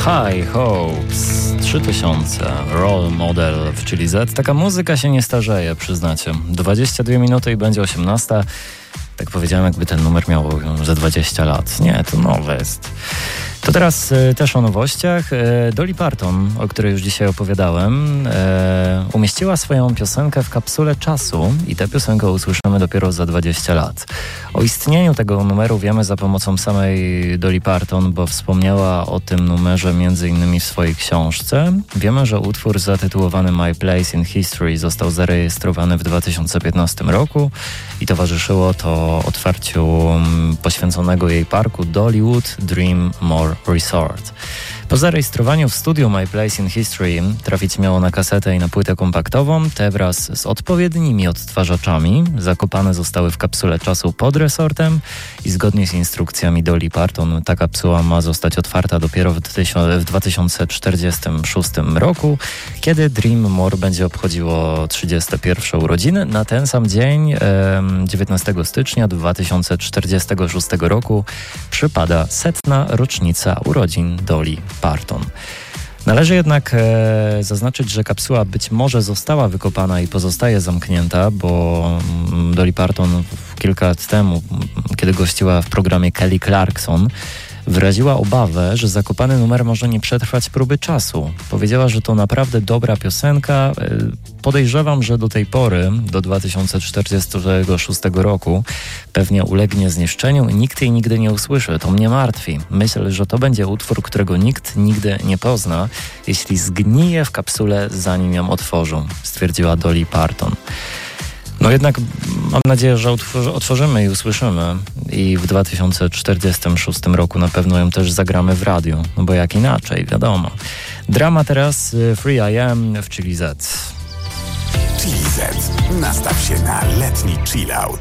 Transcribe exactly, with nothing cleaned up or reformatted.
High Hopes trzy tysiące, Role Model w Chili Z. Taka muzyka się nie starzeje, przyznacie. dwadzieścia dwie minuty i będzie osiemnasta. Tak powiedziałem, jakby ten numer miał ze dwadzieścia lat. Nie, to nowe jest. To teraz y, też o nowościach. Y, Dolly Parton, o której już dzisiaj opowiadałem, y, umieściła swoją piosenkę w kapsule czasu i tę piosenkę usłyszymy dopiero za dwadzieścia lat. O istnieniu tego numeru wiemy za pomocą samej Dolly Parton, bo wspomniała o tym numerze między innymi w swojej książce. Wiemy, że utwór zatytułowany My Place in History został zarejestrowany w dwa tysiące piętnastym roku i towarzyszyło to otwarciu poświęconego jej parku Dollywood Dream More Resort. Po zarejestrowaniu w studiu My Place in History trafić miało na kasetę i na płytę kompaktową. Te wraz z odpowiednimi odtwarzaczami zakopane zostały w kapsule czasu pod resortem i zgodnie z instrukcjami Dolly Parton ta kapsuła ma zostać otwarta dopiero w dwa tysiące czterdziestym szóstym roku, kiedy Dream More będzie obchodziło trzydzieste pierwsze urodziny. Na ten sam dzień, dziewiętnastego stycznia dwa tysiące czterdziestego szóstego roku, przypada setna rocznica urodzin Dolly Parton. Należy jednak e, zaznaczyć, że kapsuła być może została wykopana i pozostaje zamknięta, bo Dolly Parton kilka lat temu, kiedy gościła w programie Kelly Clarkson, wyraziła obawę, że zakopany numer może nie przetrwać próby czasu. Powiedziała, że to naprawdę dobra piosenka. Podejrzewam, że do tej pory, do dwa tysiące czterdziestego szóstego roku, pewnie ulegnie zniszczeniu i nikt jej nigdy nie usłyszy. To mnie martwi. Myślę, że to będzie utwór, którego nikt nigdy nie pozna, jeśli zgnije w kapsule, zanim ją otworzą, stwierdziła Dolly Parton. No jednak mam nadzieję, że otworzymy i usłyszymy i w dwa tysiące czterdziestym szóstym roku na pewno ją też zagramy w radiu, no bo jak inaczej, wiadomo. Drama teraz Free I Am w Chili Z. Chili Z. Nastaw się na letni chill out.